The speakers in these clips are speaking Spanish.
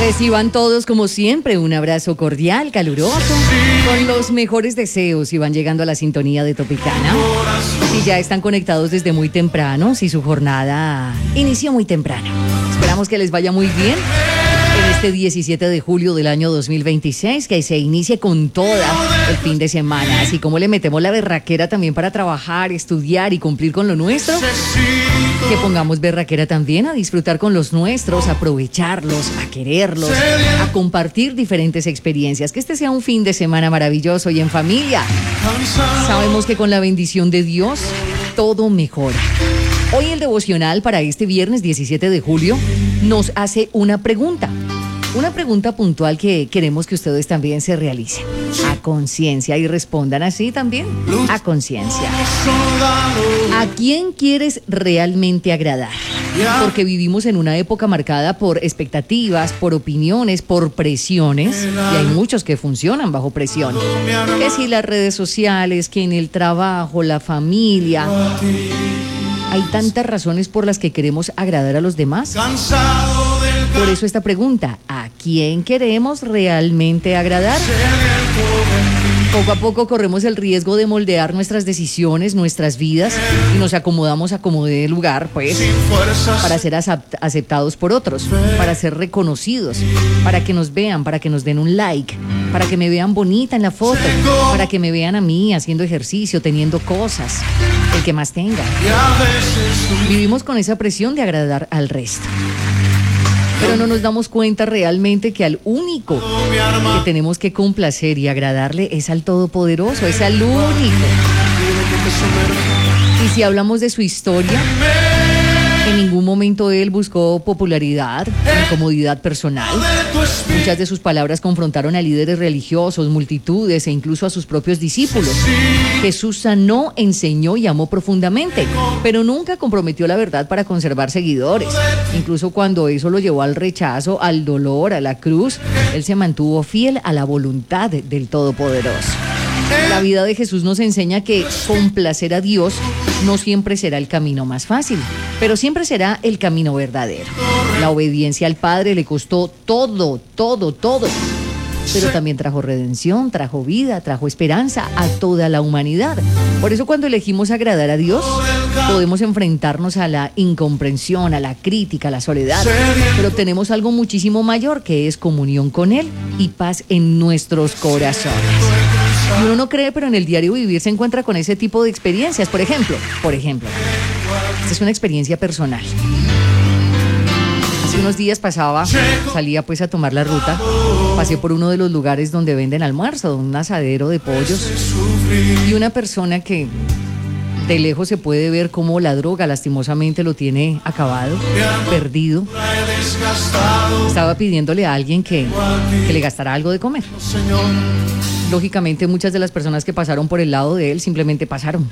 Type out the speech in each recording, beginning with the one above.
Reciban todos, como siempre, un abrazo cordial, caluroso, con los mejores deseos si van llegando a la sintonía de Tropicana. Si ya están conectados desde muy temprano, si su jornada inició muy temprano. Esperamos que les vaya muy bien en este 17 de julio del año 2026, que se inicie con toda el fin de semana. Así como le metemos la berraquera también para trabajar, estudiar y cumplir con lo nuestro, que pongamos berraquera también a disfrutar con los nuestros, a aprovecharlos, a quererlos, a compartir diferentes experiencias. Que este sea un fin de semana maravilloso y en familia. Sabemos que con la bendición de Dios todo mejora. Hoy el devocional para este viernes 17 de julio nos hace una pregunta puntual que queremos que ustedes también se realicen a conciencia y respondan así también, a conciencia. ¿A quién quieres realmente agradar? Porque vivimos en una época marcada por expectativas, por opiniones, por presiones, y hay muchos que funcionan bajo presión. Que si las redes sociales, que en el trabajo, la familia. Hay tantas razones por las que queremos agradar a los demás. Por eso esta pregunta, ¿a quién queremos realmente agradar? Poco a poco corremos el riesgo de moldear nuestras decisiones, nuestras vidas, y nos acomodamos a como dé lugar, pues, para ser aceptados por otros, para ser reconocidos, para que nos vean, para que nos den un like, para que me vean bonita en la foto, para que me vean a mí haciendo ejercicio, teniendo cosas, el que más tenga. Vivimos con esa presión de agradar al resto. Pero no nos damos cuenta realmente que al único que tenemos que complacer y agradarle es al Todopoderoso, es al único. Y si hablamos de su historia, en ningún momento él buscó popularidad ni comodidad personal. Muchas de sus palabras confrontaron a líderes religiosos, multitudes e incluso a sus propios discípulos. Jesús sanó, enseñó y amó profundamente, pero nunca comprometió la verdad para conservar seguidores. Incluso cuando eso lo llevó al rechazo, al dolor, a la cruz, él se mantuvo fiel a la voluntad del Todopoderoso. La vida de Jesús nos enseña que complacer a Dios no siempre será el camino más fácil, pero siempre será el camino verdadero. La obediencia al Padre le costó todo, pero también trajo redención, trajo vida, trajo esperanza a toda la humanidad. Por eso cuando elegimos agradar a Dios, podemos enfrentarnos a la incomprensión, a la crítica, a la soledad, pero obtenemos algo muchísimo mayor, que es comunión con Él y paz en nuestros corazones. Y uno no cree, pero en el diario vivir se encuentra con ese tipo de experiencias. Por ejemplo, esta es una experiencia personal. Hace unos días salía pues a tomar la ruta, pasé por uno de los lugares donde venden almuerzo, un asadero de pollos, y una persona que de lejos se puede ver cómo la droga lastimosamente lo tiene acabado, perdido. Estaba pidiéndole a alguien que le gastara algo de comer. Lógicamente muchas de las personas que pasaron por el lado de él simplemente pasaron.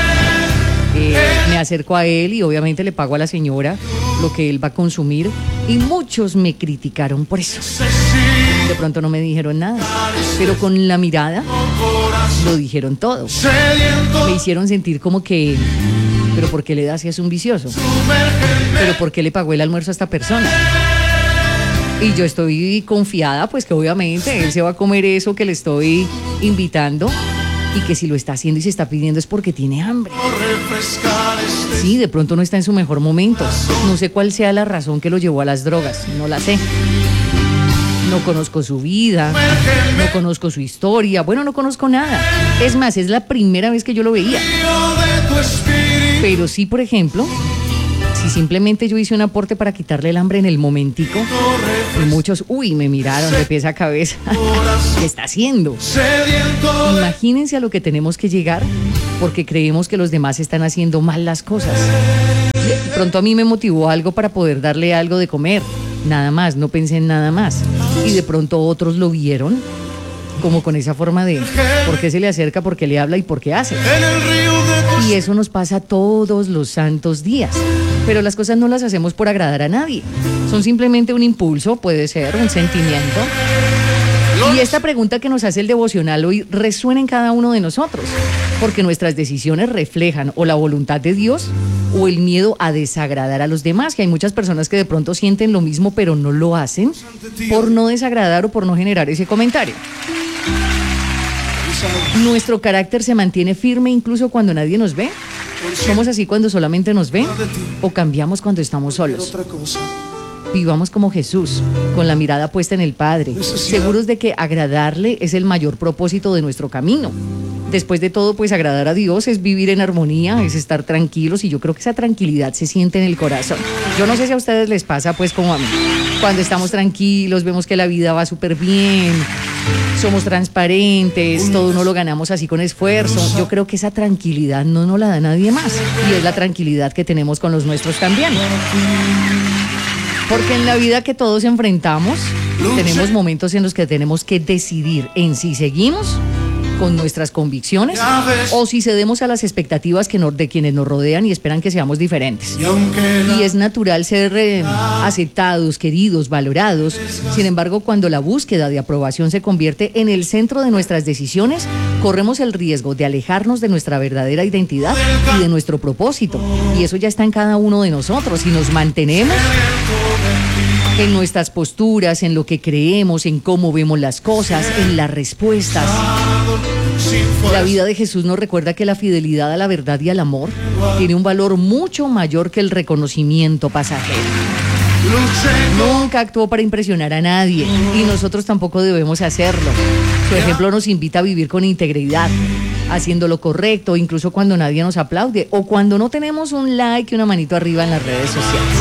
Me acerco a él y obviamente le pago a la señora lo que él va a consumir, y muchos me criticaron por eso. De pronto no me dijeron nada, pero con la mirada lo dijeron todo. Me hicieron sentir como que, ¿pero por qué le da si es un vicioso? ¿Pero por qué le pagó el almuerzo a esta persona? Y yo estoy confiada, pues que obviamente él se va a comer eso que le estoy invitando, y que si lo está haciendo y se está pidiendo es porque tiene hambre. Sí, de pronto no está en su mejor momento. No sé cuál sea la razón que lo llevó a las drogas, no la sé. No conozco su vida, no conozco su historia, bueno, no conozco nada. Es más, es la primera vez que yo lo veía. Pero sí, por ejemplo, si simplemente yo hice un aporte para quitarle el hambre en el momentico, y muchos, me miraron de pies a cabeza. ¿Qué está haciendo? Imagínense a lo que tenemos que llegar porque creemos que los demás están haciendo mal las cosas. De pronto a mí me motivó algo para poder darle algo de comer, nada más, no pensé en nada más. Y de pronto otros lo vieron como con esa forma de por qué se le acerca, por qué le habla y por qué hace. Y eso nos pasa todos los santos días. Pero las cosas no las hacemos por agradar a nadie. Son simplemente un impulso, puede ser un sentimiento. Y esta pregunta que nos hace el devocional hoy resuena en cada uno de nosotros, porque nuestras decisiones reflejan o la voluntad de Dios o el miedo a desagradar a los demás, que hay muchas personas que de pronto sienten lo mismo pero no lo hacen por no desagradar o por no generar ese comentario. Nuestro carácter se mantiene firme incluso cuando nadie nos ve. ¿Somos así cuando solamente nos ven o cambiamos cuando estamos solos? Vivamos como Jesús, con la mirada puesta en el Padre, seguros de que agradarle es el mayor propósito de nuestro camino. Después de todo, pues agradar a Dios es vivir en armonía, es estar tranquilos, y yo creo que esa tranquilidad se siente en el corazón. Yo no sé si a ustedes les pasa pues como a mí. Cuando estamos tranquilos, vemos que la vida va súper bien, somos transparentes, todo no lo ganamos así con esfuerzo. Yo creo que esa tranquilidad no nos la da nadie más, y es la tranquilidad que tenemos con los nuestros también. Porque en la vida que todos enfrentamos, tenemos momentos en los que tenemos que decidir en si seguimos con nuestras convicciones o si cedemos a las expectativas de quienes nos rodean y esperan que seamos diferentes. Y es natural ser aceptados, queridos, valorados. Sin embargo, cuando la búsqueda de aprobación se convierte en el centro de nuestras decisiones, corremos el riesgo de alejarnos de nuestra verdadera identidad y de nuestro propósito. Y eso ya está en cada uno de nosotros. Si nos mantenemos en nuestras posturas, en lo que creemos, en cómo vemos las cosas, en las respuestas. La vida de Jesús nos recuerda que la fidelidad a la verdad y al amor tiene un valor mucho mayor que el reconocimiento pasajero. Nunca actuó para impresionar a nadie y nosotros tampoco debemos hacerlo. Su ejemplo nos invita a vivir con integridad, haciendo lo correcto, incluso cuando nadie nos aplaude o cuando no tenemos un like y una manito arriba en las redes sociales.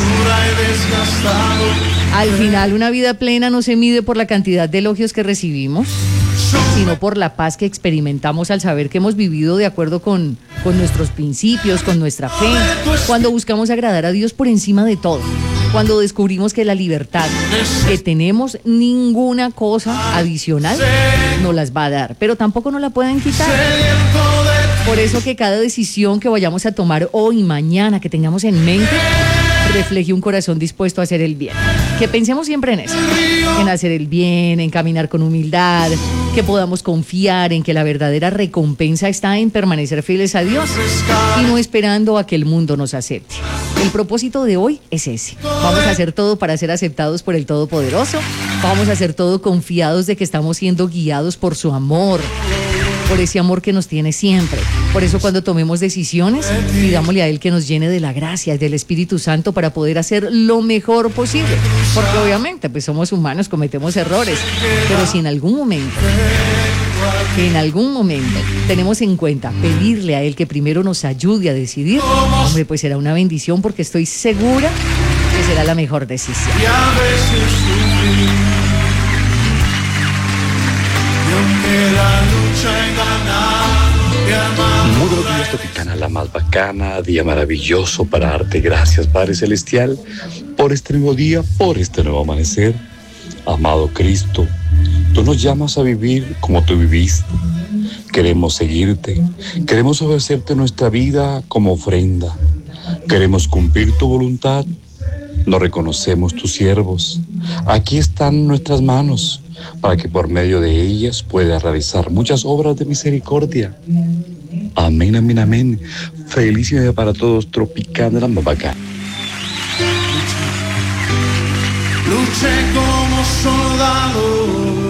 Al final, una vida plena no se mide por la cantidad de elogios que recibimos, sino por la paz que experimentamos al saber que hemos vivido de acuerdo con nuestros principios, con nuestra fe, cuando buscamos agradar a Dios por encima de todo, cuando descubrimos que la libertad que tenemos, ninguna cosa adicional nos las va a dar, pero tampoco nos la pueden quitar. Por eso que cada decisión que vayamos a tomar hoy, mañana, que tengamos en mente, refleje un corazón dispuesto a hacer el bien. Que pensemos siempre en eso, en hacer el bien, en caminar con humildad, que podamos confiar en que la verdadera recompensa está en permanecer fieles a Dios y no esperando a que el mundo nos acepte. El propósito de hoy es ese. Vamos a hacer todo para ser aceptados por el Todopoderoso. Vamos a hacer todo confiados de que estamos siendo guiados por su amor, por ese amor que nos tiene siempre. Por eso cuando tomemos decisiones, pidámosle a Él que nos llene de la gracia y del Espíritu Santo para poder hacer lo mejor posible. Porque obviamente pues somos humanos, cometemos errores, pero si en algún momento tenemos en cuenta pedirle a Él que primero nos ayude a decidir, hombre, pues será una bendición, porque estoy segura que será la mejor decisión. Muy buenos días, Tropicana, la más bacana, día maravilloso para darte gracias, Padre Celestial, por este nuevo día, por este nuevo amanecer. Amado Cristo, tú nos llamas a vivir como tú viviste. Queremos seguirte, queremos ofrecerte nuestra vida como ofrenda, queremos cumplir tu voluntad. Nos reconocemos tus siervos. Aquí están nuestras manos, para que por medio de ellas puedas realizar muchas obras de misericordia. Amén, amén, amén. Feliz día para todos, Tropicana, la más bacana. Luché como soldado.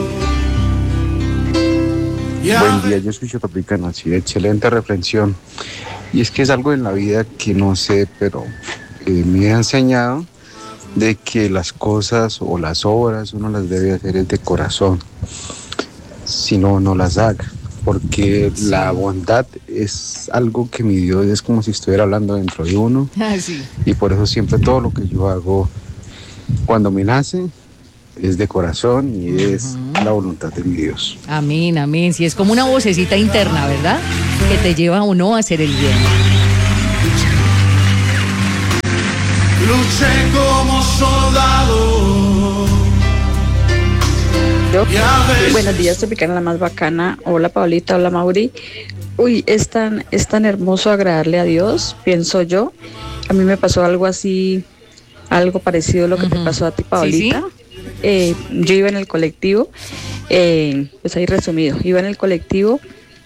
Buen día, yo soy Tropicana, sí, excelente reflexión. Y es que es algo en la vida que no sé, pero me ha enseñado de que las cosas o las obras uno las debe hacer de corazón, si no, no las haga, porque la bondad es algo que mi Dios es como si estuviera hablando dentro de uno. Sí. Y por eso siempre todo lo que yo hago cuando me nace es de corazón y es la voluntad de mi Dios. Amén, amén. Sí, es como una vocecita interna, ¿verdad? Que te lleva o no a hacer el bien. Luché como soldado. Buenos días, Tropicana, la más bacana. Hola, Paulita, hola, Mauri. Uy, es tan hermoso agradarle a Dios, pienso yo. A mí me pasó algo así, algo parecido a lo que te pasó a ti, Paulita. ¿Sí? Yo iba en el colectivo, pues ahí resumido, iba en el colectivo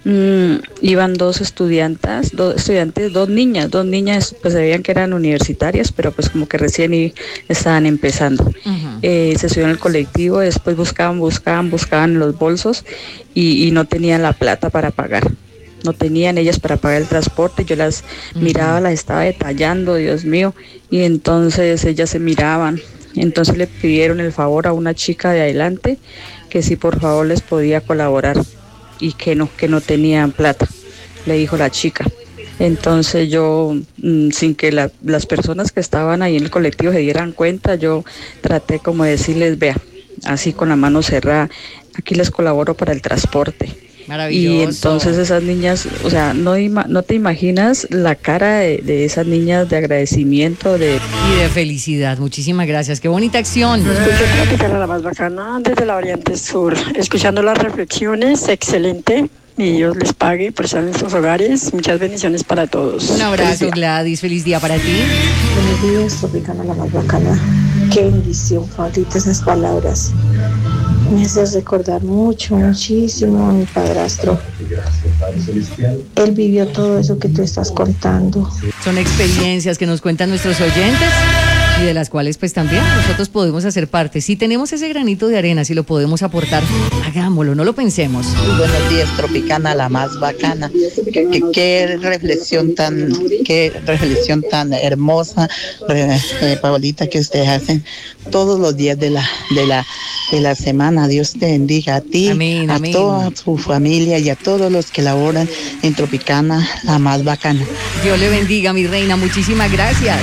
Iban dos estudiantes, dos niñas, pues se veían que eran universitarias, pero pues como que recién estaban empezando. Se subieron al colectivo, después buscaban en los bolsos y no tenían la plata para pagar. No tenían ellas para pagar el transporte, yo las miraba, las estaba detallando, Dios mío, y entonces ellas se miraban. Entonces le pidieron el favor a una chica de adelante que si por favor les podía colaborar y que no tenían plata, le dijo la chica. Entonces yo, sin que las personas que estaban ahí en el colectivo se dieran cuenta, yo traté como de decirles, vea, así con la mano cerrada, aquí les colaboro para el transporte. Maravilloso. Y entonces esas niñas, o sea, no te imaginas la cara de esas niñas de agradecimiento, Y de felicidad. Muchísimas gracias. Qué bonita acción. Escucho Tropicana la más bacana desde la variante sur, escuchando las reflexiones, excelente. Y Dios les pague por estar en sus hogares. Muchas bendiciones para todos. Un abrazo, Gladys. Feliz día para ti. Buenos días, Tropicana la más bacana. Qué bendición, Pablito, esas palabras. Me haces recordar muchísimo a mi padrastro. Él vivió todo eso que tú estás contando. Son experiencias que nos cuentan nuestros oyentes y de las cuales pues también nosotros podemos hacer parte. Si tenemos ese granito de arena, si lo podemos aportar, hagámoslo, no lo pensemos. Buenos días, Tropicana, la más bacana. Qué reflexión tan hermosa, Paolita, que ustedes hacen todos los días de la semana. Dios te bendiga a ti, amén, a amén. toda tu familia y a todos los que laboran en Tropicana, la más bacana. Dios le bendiga, mi reina. Muchísimas gracias.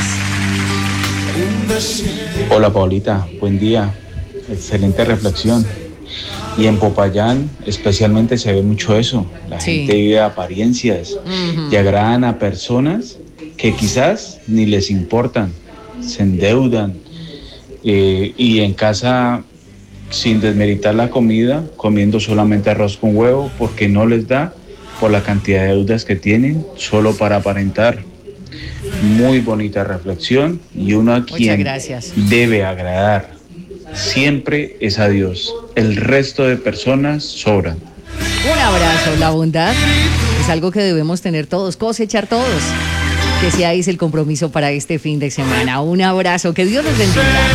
Hola Paulita, buen día, excelente reflexión. Y en Popayán especialmente se ve mucho eso, la gente vive de apariencias y agradan a personas que quizás ni les importan, se endeudan y en casa, sin desmeritar la comida, comiendo solamente arroz con huevo porque no les da por la cantidad de deudas que tienen, solo para aparentar. Muy bonita reflexión, y uno a quien debe agradar siempre es a Dios. El resto de personas sobran. Un abrazo. La bondad es algo que debemos tener todos, cosechar todos. Que sea ese el compromiso para este fin de semana. Un abrazo. Que Dios los bendiga.